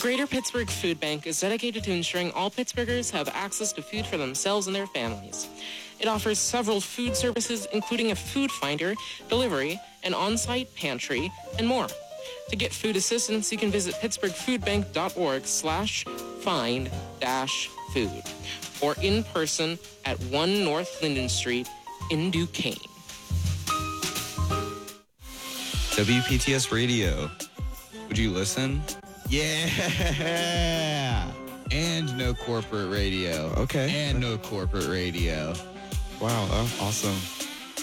Greater Pittsburgh Food Bank is dedicated to ensuring all Pittsburghers have access to food for themselves and their families. It offers several food services, including a food finder, delivery, an on-site pantry, and more. To get food assistance, you can visit pittsburghfoodbank.org/find-food or in person at 1 North Linden Street in Duquesne. WPTS Radio. Would you listen? Yeah. And no corporate radio. Okay. And no corporate radio. Wow, awesome.